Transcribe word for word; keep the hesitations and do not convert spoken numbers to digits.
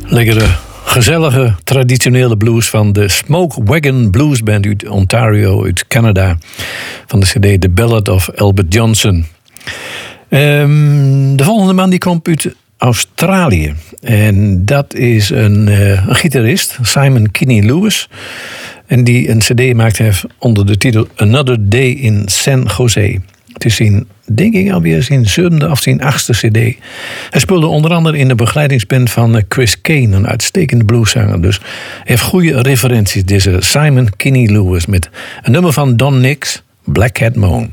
Lekkere, gezellige, traditionele blues van de Smoke Wagon Blues Band uit Ontario, uit Canada. Van de cd The Ballad of Albert Johnson. Um, de volgende man die komt uit Australië. En dat is een, uh, een gitarist, Simon Kinney Lewis. En die een cd maakt heeft onder de titel Another Day in San Jose. Het is zijn, denk ik alweer zijn zevende of zijn achtste cd. Hij speelde onder andere in de begeleidingsband van Chris Kane, een uitstekende blueszanger. Dus hij heeft goede referenties, deze Simon Kinney Lewis, met een nummer van Don Nix, Black Cat Moan.